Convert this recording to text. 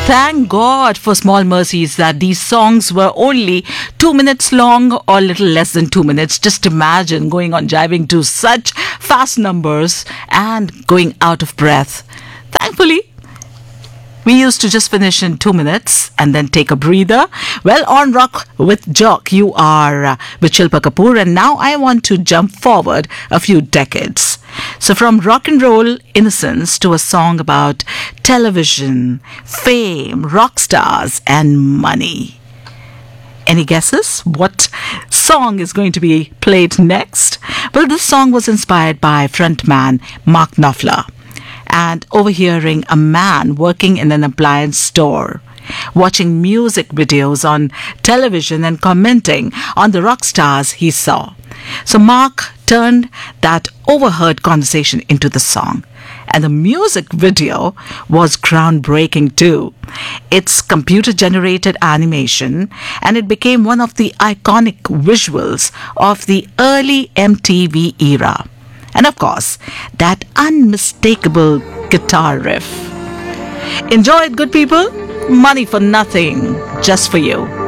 Thank God for Small Mercies that these songs were only 2 minutes long or little less than 2 minutes. Just imagine going on jiving to such fast numbers and going out of breath. Thankfully, we used to just finish in 2 minutes and then take a breather. Well, on Rock with Jock, you are with Shilpa Kapoor, and now I want to jump forward a few decades. So from rock and roll innocence to a song about television, fame, rock stars, and money. Any guesses what song is going to be played next? Well, this song was inspired by frontman Mark Knopfler, and overhearing a man working in an appliance store, watching music videos on television and commenting on the rock stars he saw. So Mark turned that overheard conversation into the song. And the music video was groundbreaking too. It's computer-generated animation, and it became one of the iconic visuals of the early MTV era. And of course, that unmistakable guitar riff. Enjoy it, good people. Money for nothing, just for you.